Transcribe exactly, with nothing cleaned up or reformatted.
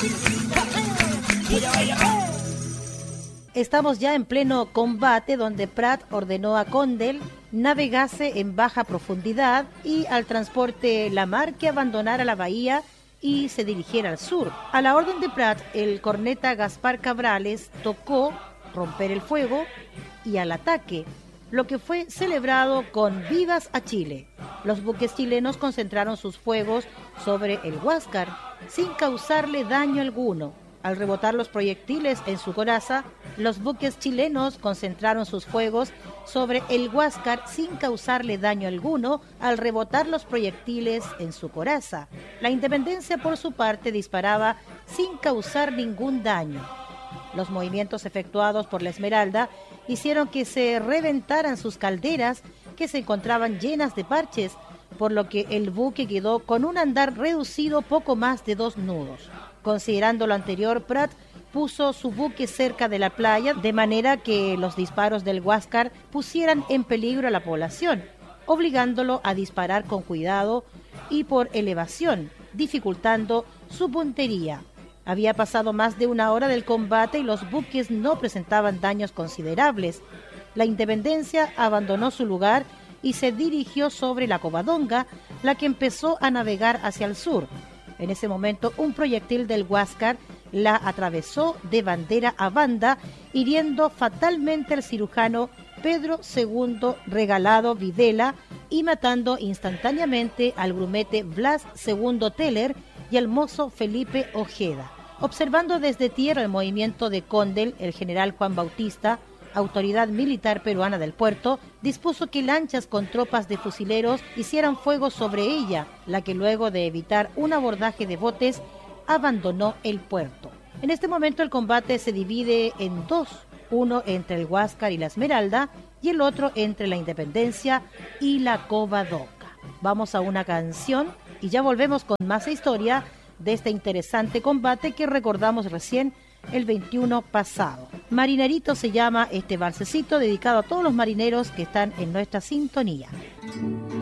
Estamos ya en pleno combate donde Prat ordenó a Condell navegase en baja profundidad y al transporte La Mar que abandonara la bahía y se dirigiera al sur. A la orden de Prat, el corneta Gaspar Cabrales tocó romper el fuego y al ataque, lo que fue celebrado con vivas a Chile. Los buques chilenos concentraron sus fuegos sobre el Huáscar sin causarle daño alguno. Al rebotar los proyectiles en su coraza, los buques chilenos concentraron sus fuegos sobre el Huáscar sin causarle daño alguno al rebotar los proyectiles en su coraza. La Independencia, por su parte, disparaba sin causar ningún daño. Los movimientos efectuados por la Esmeralda hicieron que se reventaran sus calderas, que se encontraban llenas de parches, por lo que el buque quedó con un andar reducido poco más de dos nudos. Considerando lo anterior, Prat puso su buque cerca de la playa, de manera que los disparos del Huáscar pusieran en peligro a la población, obligándolo a disparar con cuidado y por elevación, dificultando su puntería. Había pasado más de una hora del combate y los buques no presentaban daños considerables. La Independencia abandonó su lugar y se dirigió sobre la Covadonga, la que empezó a navegar hacia el sur. En ese momento, un proyectil del Huáscar la atravesó de bandera a banda, hiriendo fatalmente al cirujano Pedro segundo Regalado Videla y matando instantáneamente al grumete Blas segundo Teller y al mozo Felipe Ojeda. Observando desde tierra el movimiento de Condell, el general Juan Bautista, autoridad militar peruana del puerto, dispuso que lanchas con tropas de fusileros hicieran fuego sobre ella, la que luego de evitar un abordaje de botes, abandonó el puerto. En este momento el combate se divide en dos, uno entre el Huáscar y la Esmeralda y el otro entre la Independencia y la Covadonga. Vamos a una canción y ya volvemos con más historia de este interesante combate que recordamos recién el veintiuno pasado. Marinerito se llama este valsecito dedicado a todos los marineros que están en nuestra sintonía.